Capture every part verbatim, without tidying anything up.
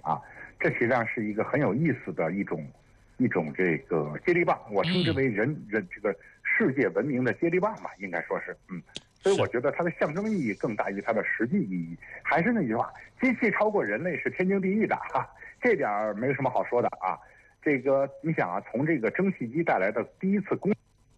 啊。这实际上是一个很有意思的一种一种这个接力棒，我称之为人人这个世界文明的接力棒吧，应该说是嗯。所以我觉得它的象征意义更大于它的实际意义。还是那句话，机器超过人类是天经地义的哈，这点儿没有什么好说的啊。这个你想啊，从这个蒸汽机带来的第一次工，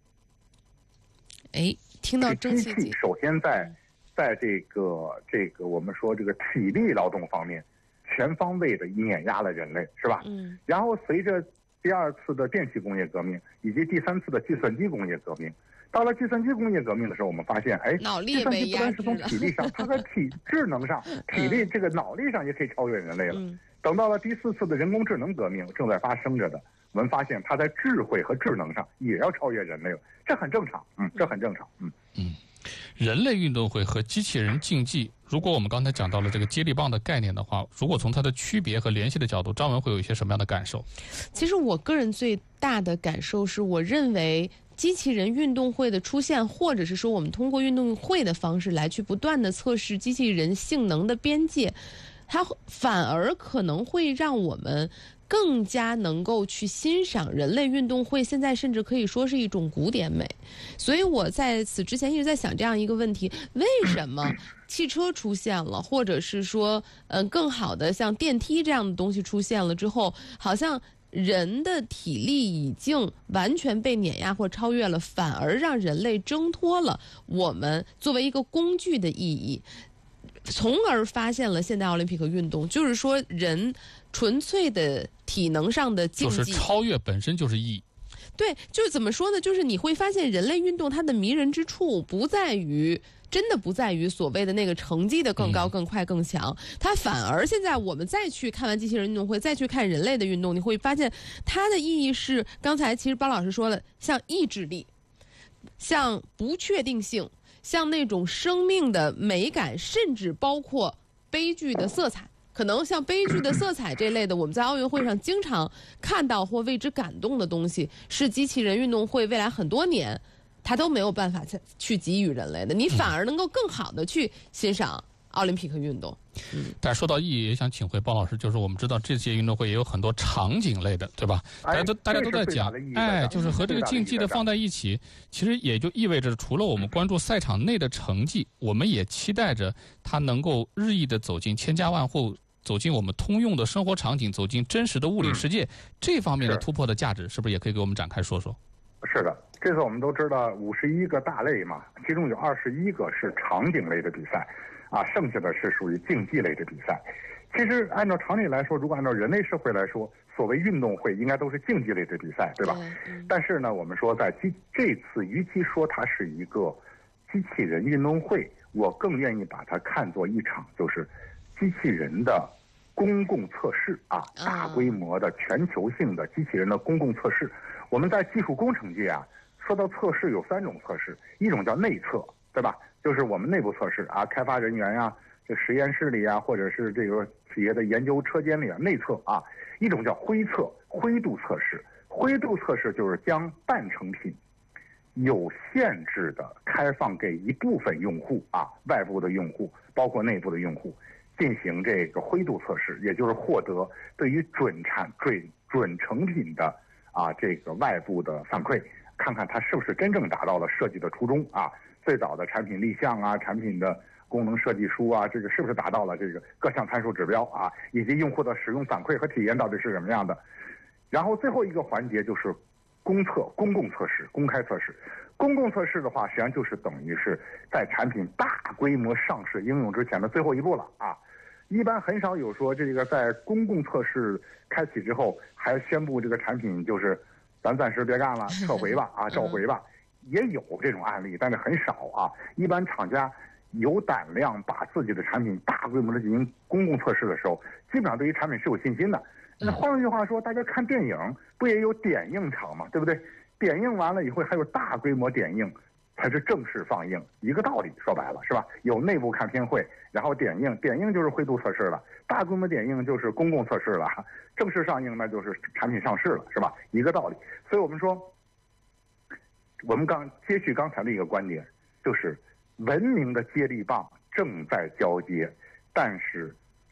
哎，听到蒸汽机， 首先在在这个这个我们说这个体力劳动方面，全方位的碾压了人类，是吧？嗯。然后随着第二次的电气工业革命以及第三次的计算机工业革命。到了计算机工业革命的时候，我们发现，哎，计算机不单是从体力上，它在体智能上、体力这个脑力上也可以超越人类了。嗯、等到了第四次的人工智能革命正在发生着的，我们发现它在智慧和智能上也要超越人类了，这很正常，嗯，这很正常，嗯嗯。人类运动会和机器人竞技，如果我们刚才讲到了这个接力棒的概念的话，如果从它的区别和联系的角度，张文会有一些什么样的感受？ 其实我个人最大的感受是，我认为机器人运动会的出现，或者是说我们通过运动会的方式来去不断的测试机器人性能的边界，它反而可能会让我们更加能够去欣赏人类运动会，现在甚至可以说是一种古典美。所以我在此之前一直在想这样一个问题：为什么汽车出现了，或者是说，呃，更好的像电梯这样的东西出现了之后，好像人的体力已经完全被碾压或超越了，反而让人类挣脱了我们作为一个工具的意义，从而发现了现代奥林匹克运动，就是说人纯粹的体能上的竞技， 就是超越本身就是意义。 对，就是怎么说呢？就是你会发现人类运动它的迷人之处不在于。真的不在于所谓的那个成绩的更高、更快、更强，它反而现在我们再去看完机器人运动会，再去看人类的运动，你会发现它的意义是，刚才其实包老师说了，像意志力，像不确定性，像那种生命的美感，甚至包括悲剧的色彩。可能像悲剧的色彩这类的，我们在奥运会上经常看到或为之感动的东西，是机器人运动会未来很多年它都没有办法去给予人类的，你反而能够更好的去欣赏奥林匹克运动。 嗯，但是说到意义，也想请回包老师，就是我们知道这些运动会也有很多场景类的，对吧？大家都大家都在讲，哎，就是和这个竞技的放在一起，其实也就意味着，除了我们关注赛场内的成绩，我们也期待着它能够日益的走进千家万户，走进我们通用的生活场景，走进真实的物理世界，这方面的突破的价值，是不是也可以给我们展开说说？ 是的，这次我们都知道五十一个大类嘛，其中有二十一个是场景类的比赛，啊，剩下的是属于竞技类的比赛。其实按照常理来说，如果按照人类社会来说，所谓运动会应该都是竞技类的比赛，对吧？嗯、但是呢，我们说在机这次，与其说它是一个机器人运动会，我更愿意把它看作一场就是机器人的公共测试啊，大规模的全球性的机器人的公共测试。我们在技术工程界啊，说到测试有三种测试，一种叫内测，对吧？就是我们内部测试啊，开发人员呀、啊，这实验室里啊，或者是这个企业的研究车间里啊，内测啊。一种叫灰测，灰度测试。灰度测试就是将半成品有限制的开放给一部分用户啊，外部的用户，包括内部的用户，进行这个灰度测试，也就是获得对于准产准准成品的。啊，这个外部的反馈，看看它是不是真正达到了设计的初衷啊。最早的产品立项啊，产品的功能设计书啊，这个是不是达到了这个各项参数指标啊，以及用户的使用反馈和体验到底是什么样的。然后最后一个环节就是公测、公共测试、公开测试。公共测试的话，实际上就是等于是在产品大规模上市应用之前的最后一步了啊。一般很少有说这个在公共测试开启之后还宣布这个产品就是咱暂时别干了，撤回吧啊，召回吧，也有这种案例，但是很少啊。一般厂家有胆量把自己的产品大规模的进行公共测试的时候，基本上对于产品是有信心的。那换句话说，大家看电影不也有点映场嘛，对不对？点映完了以后还有大规模点映才是正式放映，一个道理，说白了是吧？有内部看片会，然后点映，点映就是灰度测试了，大规模点映就是公共测试了，正式上映那就是产品上市了，是吧？一个道理。所以我们说，我们刚接续刚才的一个观点，就是文明的接力棒正在交接，但是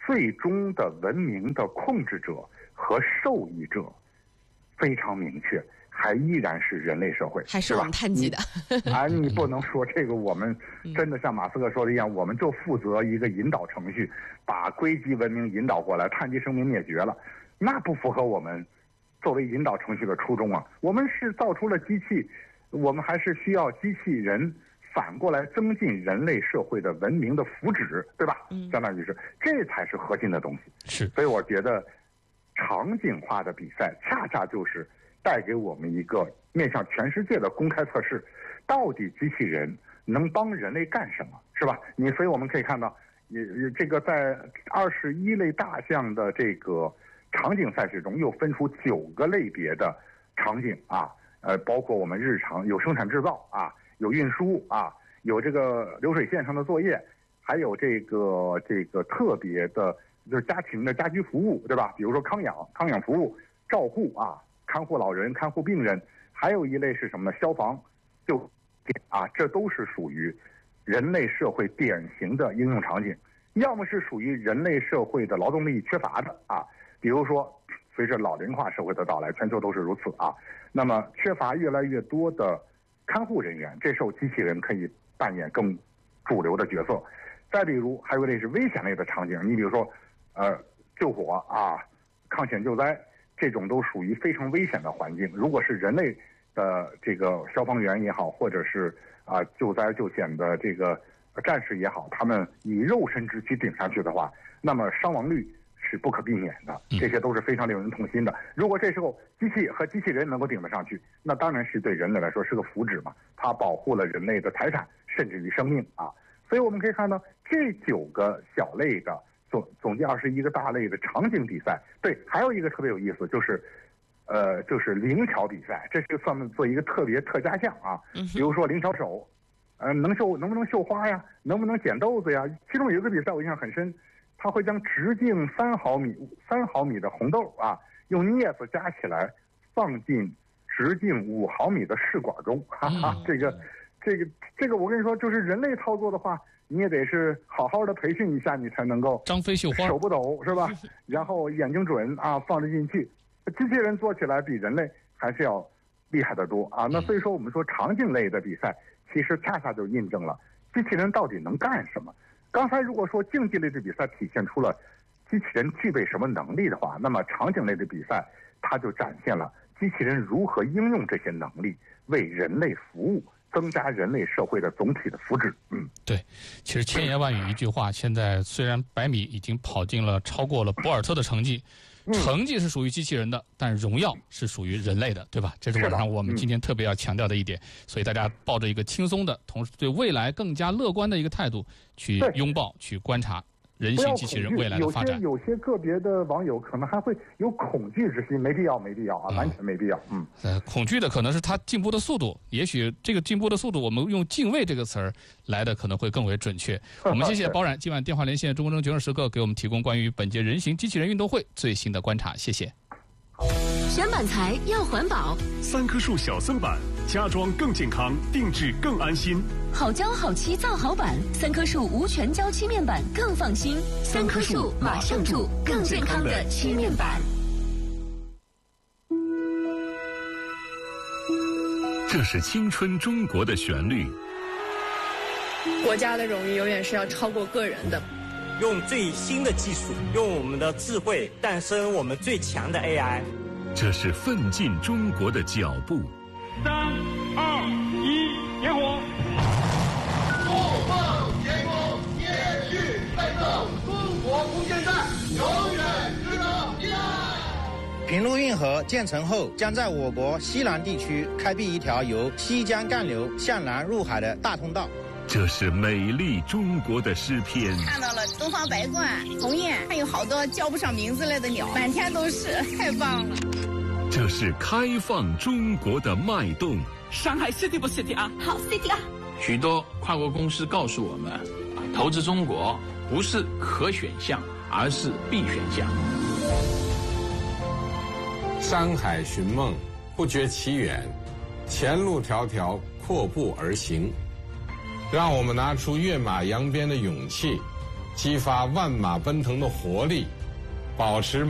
最终的文明的控制者和受益者非常明确，还依然是人类社会， 还是我们碳基的。 啊，你不能说这个我们真的像马斯克说的一样，我们就负责一个引导程序，把硅基文明引导过来，碳基生命灭绝了，那不符合我们作为引导程序的初衷啊。我们是造出了机器，我们还是需要机器人反过来增进人类社会的文明的福祉，对吧？嗯，相当于是这才是核心的东西。 是， 所以我觉得场景化的比赛恰恰就是带给我们一个面向全世界的公开测试，到底机器人能帮人类干什么，是吧？你所以我们可以看到，也这个在二十一类大项的这个场景赛事中，又分出九个类别的场景啊，呃，包括我们日常有生产制造啊，有运输啊，有这个流水线上的作业，还有这个这个特别的，就是家庭的家居服务，对吧？比如说康养、康养服务、照护啊。看护老人、看护病人，还有一类是什么呢？消防、救啊，这都是属于人类社会典型的应用场景。要么是属于人类社会的劳动力缺乏的啊，比如说随着老龄化社会的到来，全球都是如此啊。那么缺乏越来越多的看护人员，这时候机器人可以扮演更主流的角色。再比如还有一类是危险类的场景，你比如说呃救火啊、抗险救灾。这种都属于非常危险的环境。如果是人类的这个消防员也好，或者是啊、呃、救灾救险的这个战士也好，他们以肉身之躯顶上去的话，那么伤亡率是不可避免的。这些都是非常令人痛心的。如果这时候机器和机器人能够顶得上去，那当然是对人类来说是个福祉嘛。它保护了人类的财产，甚至于生命啊。所以我们可以看到这九个小类的。总总计二十一个大类的场景比赛，对，还有一个特别有意思，就是，呃，就是灵巧比赛，这是算做一个特别特加项啊。比如说灵巧手，呃，能绣能不能绣花呀？能不能捡豆子呀？其中有一个比赛我印象很深，他会将直径三毫米三毫米的红豆啊，用镊子夹起来，放进直径五毫米的试管中，哈哈，这个这个这个我跟你说，就是人类操作的话。你也得是好好的培训一下，你才能够张飞绣花， 手不抖是吧？然后眼睛准啊，放得进去。机器人做起来比人类还是要厉害得多啊。那所以说，我们说场景类的比赛，其实恰恰就印证了机器人到底能干什么。刚才如果说竞技类的比赛体现出了机器人具备什么能力的话，那么场景类的比赛它就展现了机器人如何应用这些能力为人类服务。增加人类社会的总体的福祉。嗯， 对，其实千言万语一句话，现在虽然百米已经跑进了超过了博尔特的成绩，嗯、成绩是属于机器人的，但荣耀是属于人类的，对吧？这是晚上我们今天特别要强调的一点。嗯、所以大家抱着一个轻松的，同时对未来更加乐观的一个态度去拥抱、去观察。人形机器人未来的发展， 有些有些个别的网友可能还会有恐惧之心，没必要，没必要啊，嗯、完全没必要。嗯， 呃，恐惧的可能是它进步的速度，也许这个进步的速度，我们用敬畏这个词儿来的可能会更为准确。我们谢谢包冉今晚电话连线中国证决胜时刻给我们提供关于本届人形机器人运动会最新的观察，谢谢。 选板材要环保， 三棵树小僧板，家装更健康，定制更安心。 好胶好漆造好板，三棵树无全胶漆面板更放心。三棵树马上住更健康的漆面板。 这是青春中国的旋律。 国家的荣誉永远是要超过个人的。 用最新的技术，用我们的智慧诞生我们最强的 A I。 这是奋进中国的脚步。 三二一，点火！ 不放天空，延续奋斗，中国无限战，永远值得依赖。 平陆运河建成后，将在我国西南地区开辟一条由西江干流向南入海的大通道。 这是美丽中国的诗篇。 看到了东方白鹳、鸿雁，还有好多叫不上名字来的鸟，满天都是，太棒了。 这是开放中国的脉动。 上海 city 不 city 啊？ 好 city 啊！ 许多跨国公司告诉我们，投资中国不是可选项，而是必选项。 山海寻梦，不觉其远，前路迢迢，阔步而行。让我们拿出跃马扬鞭的勇气， 激发万马奔腾的活力，保持